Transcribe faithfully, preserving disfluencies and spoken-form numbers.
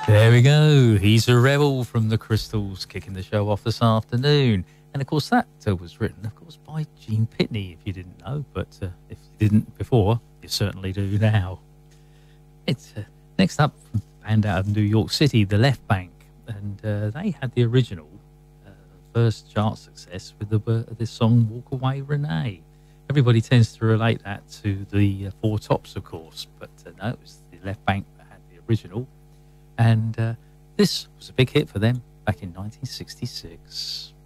There we go. He's a Rebel from the Crystals, kicking the show off this afternoon. And of course, that uh, was written, of course, by Gene Pitney, if you didn't know. But uh, if you didn't before, you certainly do now. It's uh, next up, from a band out of New York City, The Left Bank. And uh, they had the original uh, first chart success with the, uh, this song, Walk Away Renee. Everybody tends to relate that to the uh, Four Tops, of course. But uh, no, it was The Left Bank that had the original. And uh, this was a big hit for them back in nineteen sixty-six.